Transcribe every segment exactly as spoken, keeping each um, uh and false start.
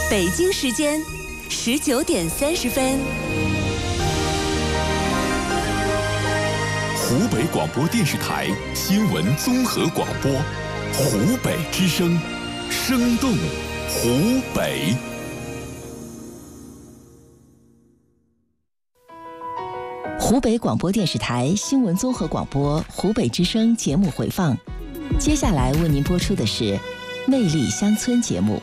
北京时间十九点三十分。 湖北广播电视台新闻综合广播，湖北之声，生动湖北。 湖北广播电视台新闻综合广播，湖北之声节目回放。接下来为您播出的是《魅力乡村》节目。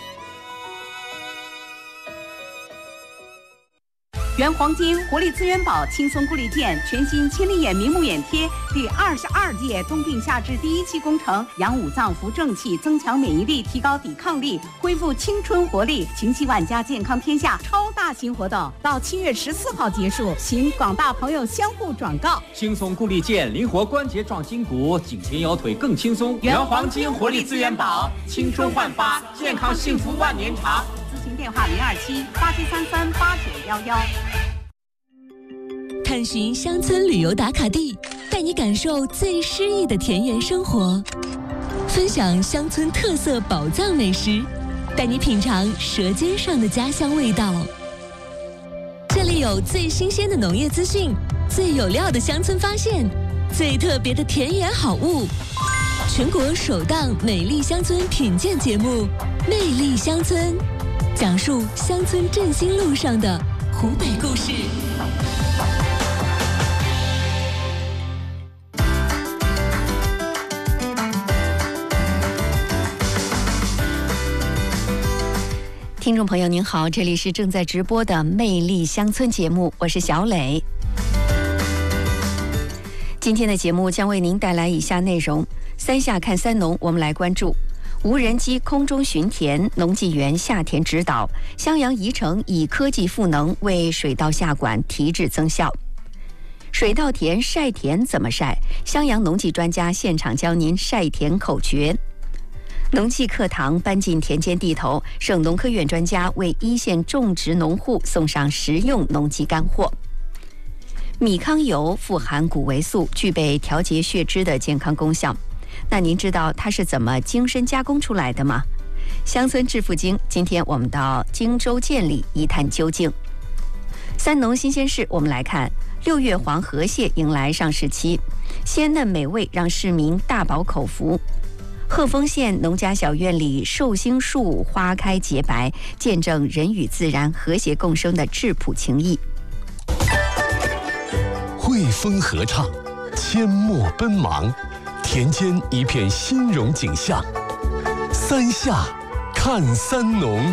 原黄金活力资源宝轻松顾力健全新千里眼明目眼贴第二十二届冬病夏治第一期工程，养五脏扶正气，增强免疫力，提高抵抗力，恢复青春活力，情系万家，健康天下超大型活动到七月十四号结束，请广大朋友相互转告。 轻松顾力健，灵活关节壮筋骨，颈前腰腿更轻松。原黄金活力资源宝，青春焕发，健康幸福万年长。 咨询电话零二七八七三三八九幺幺。 探寻乡村旅游打卡地，带你感受最诗意的田园生活，分享乡村特色宝藏美食，带你品尝舌尖上的家乡味道。这里有最新鲜的农业资讯，最有料的乡村发现，最特别的田园好物。全国首档美丽乡村品鉴节目《魅力乡村》，讲述乡村振兴路上的湖北故事。 听众朋友您好，这里是正在直播的《魅力乡村》节目，我是小磊。今天的节目将为您带来以下内容：三下看三农，我们来关注无人机空中巡田，农技员下田指导；襄阳宜城以科技赋能为水稻下管提质增效。水稻田晒田怎么晒？襄阳农技专家现场教您晒田口诀。农技课堂搬进田间地头，省农科院专家为一线种植农户送上实用农技干货。米糠油富含谷维素，具备调节血脂的健康功效。那您知道它是怎么精深加工出来的吗？乡村致富经，今天我们到荆州建里一探究竟。三农新鲜事，我们来看。六月黄河蟹迎来上市期，鲜嫩美味让市民大饱口福。鹤峰县农家小院里，寿星树花开洁白，见证人与自然和谐共生的质朴情谊。 汇风合唱，阡陌奔忙，田间一片欣荣景象。三下看三农。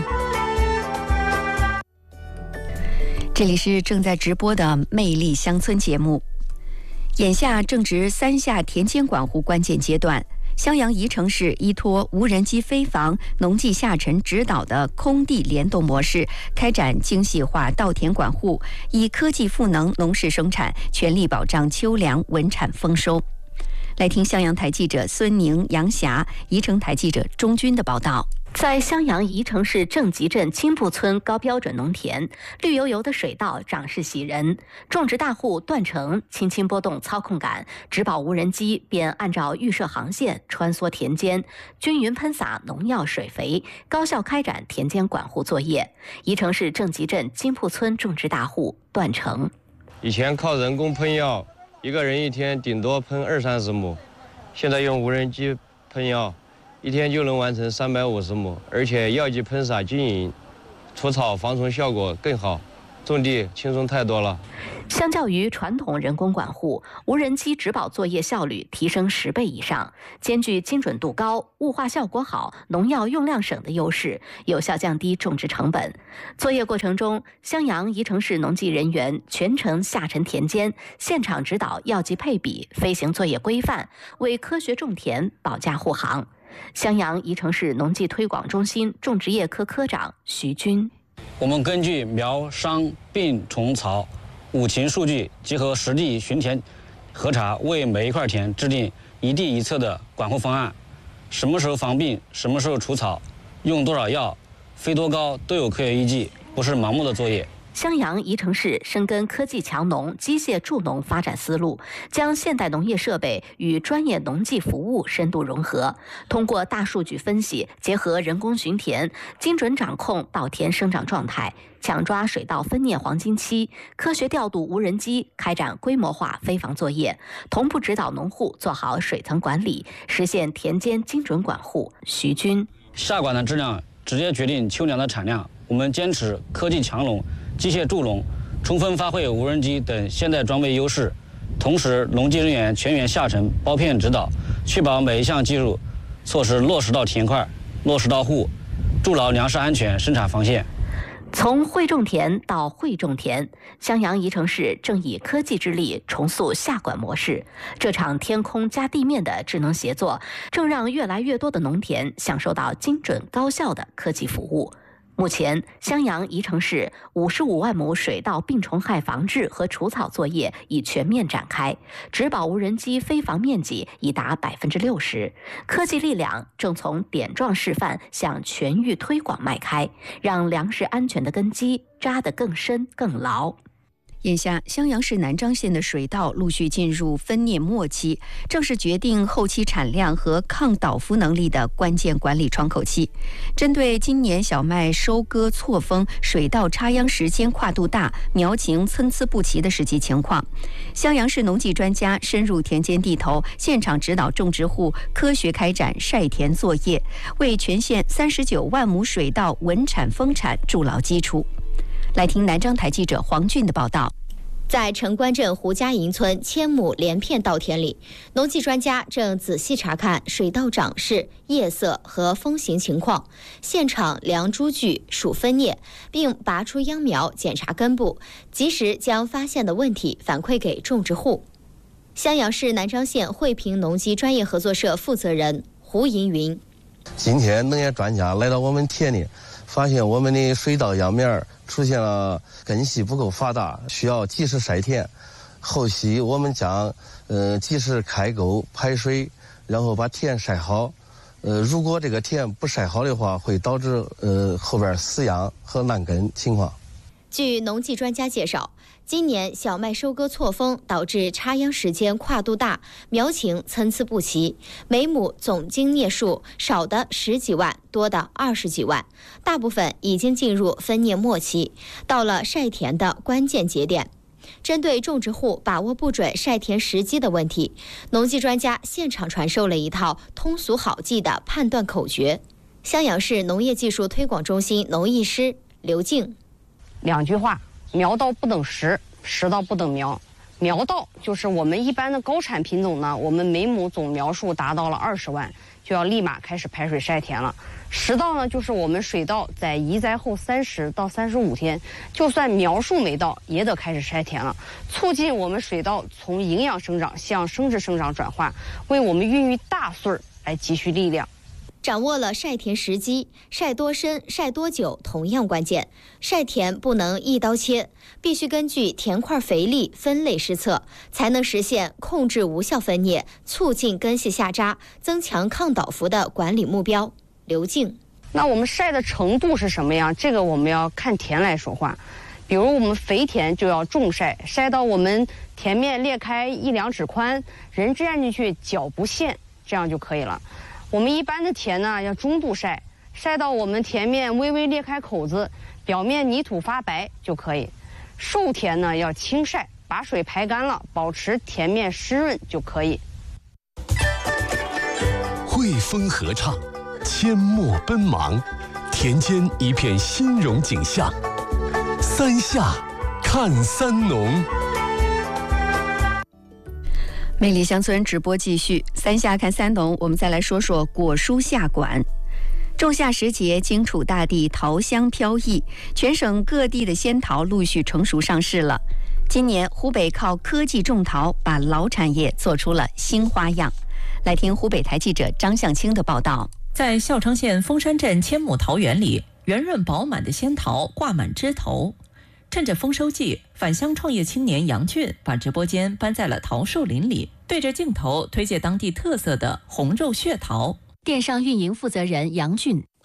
这里是正在直播的《魅力乡村》节目。眼下正值三下田间管护关键阶段。襄阳宜城市依托无人机飞防、农技下沉指导的空地联动模式，开展精细化稻田管护，以科技赋能农事生产，全力保障秋粮稳产丰收。来听襄阳台记者孙宁、杨霞，宜城台记者钟军的报道。 在襄阳宜城市正集镇金埠村高标准农田，绿油油的水稻长势喜人。种植大户段成轻轻拨动操控杆，植保无人机便按照预设航线穿梭田间，均匀喷洒农药水肥，高效开展田间管护作业。宜城市正集镇金埠村种植大户段成： 以前靠人工喷药，一个人一天顶多喷二三十亩，现在用无人机喷药，一天就能完成三百五十亩，而且药剂喷洒均匀，除草防虫效果更好，种地轻松太多了。 相较于传统人工管护，无人机植保作业效率提升十倍以上，兼具精准度高、雾化效果好、农药用量省的优势，有效降低种植成本。作业过程中，襄阳宜城市农技人员全程下沉田间，现场指导药剂配比、飞行作业规范，为科学种田保驾护航。襄阳宜城市农技推广中心种植业科科长徐军： 我们根据苗伤病虫草五禽数据，结合实地巡田核查，为每一块田制定一地一策的管护方案。什么时候防病，什么时候除草，用多少药，飞多高，都有科学依据，不是盲目的作业。 襄阳宜城市深耕科技强农、机械助农发展思路，将现代农业设备与专业农技服务深度融合，通过大数据分析，结合人工巡田，精准掌控稻田生长状态，抢抓水稻分蘖黄金期，科学调度无人机，开展规模化飞防作业，同步指导农户做好水层管理，实现田间精准管护。徐军， 下管的质量直接决定秋粮的产量。我们坚持科技强农、机械助农，充分发挥无人机等现代装备优势，同时农技人员全员下沉包片指导，确保每一项技术措施落实到田块、落实到户，筑牢粮食安全生产防线。 从会种田到会种田，襄阳宜城市正以科技之力重塑下管模式。这场天空加地面的智能协作，正让越来越多的农田享受到精准高效的科技服务。目前，襄阳宜城市五十五万亩水稻病虫害防治和除草作业已全面展开，植保无人机飞防面积已达百分之六十。科技力量正从点状示范向全域推广迈开，让粮食安全的根基扎得更深更牢。 眼下，襄阳市南漳县的水稻陆续进入分蘖末期，正是决定后期产量和抗倒伏能力的关键管理窗口期。针对今年小麦收割错峰、水稻插秧时间跨度大、苗情参差不齐的实际情况，襄阳市农技专家深入田间地头，现场指导种植户科学开展晒田作业，为全县三十九万亩水稻稳产丰产筑牢基础。来听南漳台记者黄俊的报道。 在城关镇胡家营村千亩连片稻田里，农技专家正仔细查看水稻长势、叶色和风形情况，现场量株距、数分蘖，并拔出秧苗检查根部，及时将发现的问题反馈给种植户。襄阳市南漳县惠平农机专业合作社负责人胡银云： 今天农业专家来到我们田里，发现我们的水稻秧苗出现了根系不够发达，需要及时晒田。后期我们将呃及时开沟排水，然后把田晒好。呃，如果这个田不晒好的话，会导致呃后边死秧和烂根情况。 据农技专家介绍，今年小麦收割错峰，导致插秧时间跨度大，苗情参差不齐，每亩总经蘖数少的十几万，多的二十几万，大部分已经进入分蘖末期，到了晒田的关键节点。针对种植户把握不准晒田时机的问题，农技专家现场传授了一套通俗好记的判断口诀。襄阳市农业技术推广中心农艺师刘静： 两句话，苗稻不等时，时稻不等苗。苗稻就是我们一般的高产品种呢，我们每亩总苗数达到了二十万，就要立马开始排水晒田了。时稻呢，就是我们水稻在移栽后三十到三十五天，就算苗数没到，也得开始晒田了，促进我们水稻从营养生长向生殖生长转化，为我们孕育大穗儿来积蓄力量。 掌握了晒田时机，晒多深、晒多久同样关键。晒田不能一刀切，必须根据田块肥力分类施策，才能实现控制无效分蘖、促进根系下扎、增强抗倒伏的管理目标。刘静： 那我们晒的程度是什么样？这个我们要看田来说话。比如我们肥田就要重晒，晒到我们田面裂开一两指宽，人站进去脚不陷，这样就可以了。我们一般的田呢，要中度晒，晒到我们田面微微裂开口子，表面泥土发白就可以。瘦田呢要轻晒，把水排干了，保持田面湿润就可以。 汇丰合唱，阡陌奔忙，田间一片欣荣景象。三夏看三农。 魅力乡村直播继续，三夏看三农，我们再来说说果蔬下管。仲夏时节，荆楚大地桃香飘溢，全省各地的仙桃陆续成熟上市了。今年湖北靠科技种桃，把老产业做出了新花样。来听湖北台记者张向清的报道。 在孝昌县峰山镇千亩桃园里，圆润饱满的仙桃挂满枝头。趁着丰收季，返乡创业青年杨俊把直播间搬在了桃树林里，对着镜头推介当地特色的红肉血桃。 电商运营负责人杨俊：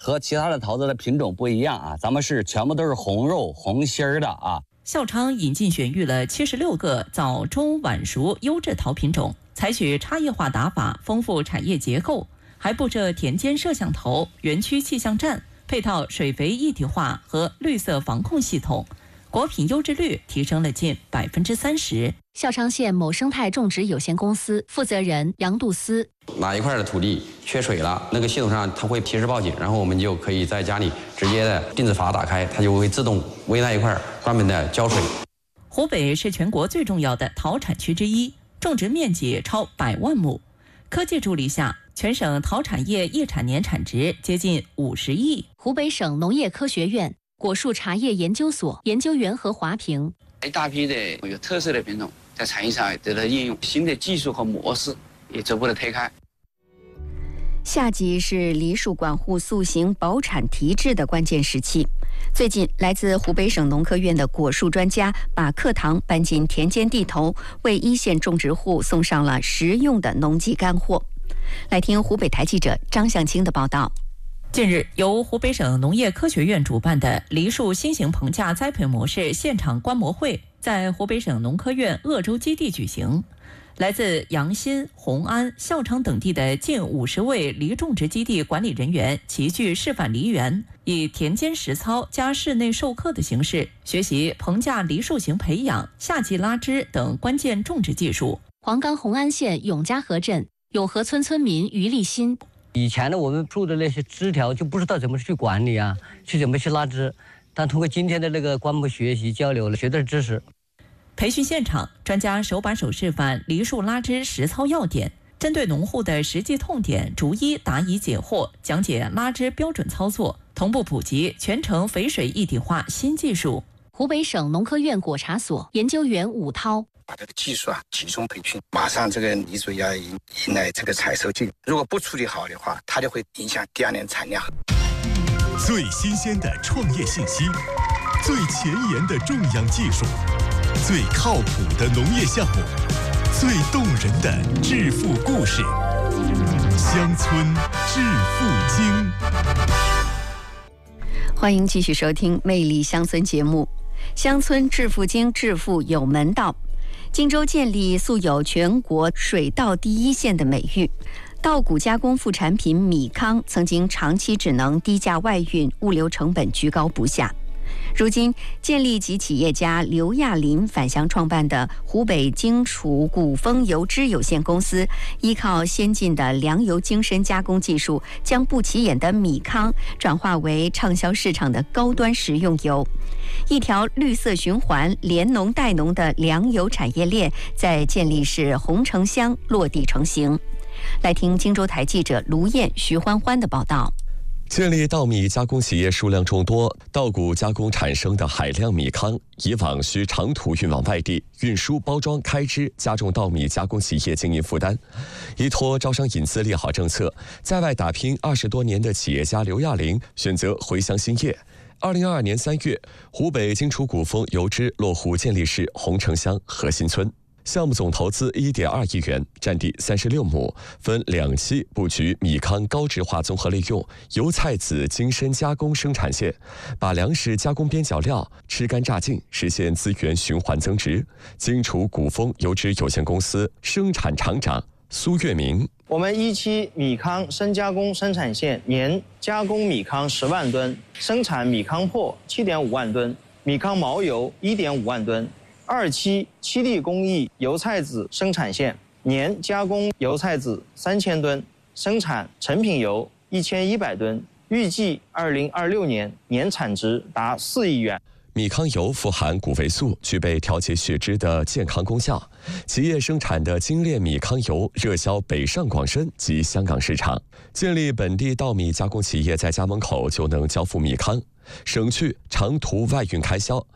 和其他的桃子的品种不一样啊，咱们是全部都是红肉红心儿的啊。 孝昌引进选育了七十六个早中晚熟优质桃品种，采取差异化打法，丰富产业结构，还布设田间摄像头、园区气象站，配套水肥一体化和绿色防控系统，果品优质率提升了近百分之三十。 孝昌县某生态种植有限公司负责人杨杜思： 哪一块的土地缺水了，那个系统上它会提示报警，然后我们就可以在家里直接的电子阀打开，它就会自动为那一块专门的浇水。 湖北是全国最重要的桃产区之一，种植面积超百万亩。科技助力下，全省桃产业一产年产值接近五十亿。 湖北省农业科学院果树茶叶研究所研究员何华平： 一大批的有特色的品种在产业上得到应用，新的技术和模式也逐步的推开。 夏季是梨树管护塑形保产提质的关键时期。最近，来自湖北省农科院的果树专家把课堂搬进田间地头，为一线种植户送上了实用的农技干货。来听湖北台记者张向清的报道。 近日，由湖北省农业科学院主办的梨树新型棚架栽培模式现场观摩会在湖北省农科院鄂州基地举行。来自阳新、红安、孝昌等地的近五十位梨种植基地管理人员齐聚示范梨园，以田间实操加室内授课的形式，学习棚架梨树型培养、夏季拉枝等关键种植技术。 黄冈红安县永嘉河镇永和村村民于立新： 以前呢，我们种的那些枝条就不知道怎么去管理啊，去怎么去拉枝，但通过今天的那个观摩学习交流了，学的知识。 培训现场，专家手把手示范梨树拉枝实操要点，针对农户的实际痛点，逐一答疑解惑，讲解拉枝标准操作，同步普及全程肥水一体化新技术。 湖北省农科院果茶所研究员武涛： 把这个技术啊集中培训，马上这个梨树要迎迎来这个采收季，如果不处理好的话，它就会影响第二年产量。 最新鲜的创业信息，最前沿的种养技术，最靠谱的农业项目，最动人的致富故事，乡村致富经。 欢迎继续收听《魅力乡村》节目，乡村致富经，致富有门道。荆州建立素有全国水稻第一县的美誉，稻谷加工副产品米糠曾经长期只能低价外运，物流成本居高不下。如今，建立及企业家刘亚林返乡创办的湖北荆楚古风油脂有限公司，依靠先进的粮油精深加工技术，将不起眼的米糠转化为畅销市场的高端食用油。一条绿色循环、连农带农的粮油产业链在建立市洪城乡落地成型。来听荆州台记者卢燕、徐欢欢的报道。 建立稻米加工企业数量众多，稻谷加工产生的海量米糠，以往需长途运往外地，运输、包装、开支，加重稻米加工企业经营负担。依托招商引资利好政策，在外打拼二十多年的企业家刘亚林选择回乡兴业。二零二二年三月，湖北荆楚古风油脂落户建立市洪城乡河新村。项目总投资一点二亿元，占地三十六亩，分两期布局米糠高质化综合利用、油菜籽精深加工生产线，把粮食加工边角料吃干榨净，实现资源循环增值。荆楚古风油脂有限公司生产厂长苏月明： 我们一期米糠深加工生产线年加工米糠十万吨，生产米糠粕七点五万吨，米糠毛油一点五万吨。二期七地工艺油菜籽生产线年加工油菜籽三千吨，生产成品油一千一百吨，预计二零二六年年产值达四亿元。 米糠油富含谷维素，具备调节血脂的健康功效。企业生产的精炼米糠油热销北上广深及香港市场。建立本地稻米加工企业，在家门口就能交付米糠，省去长途外运开销。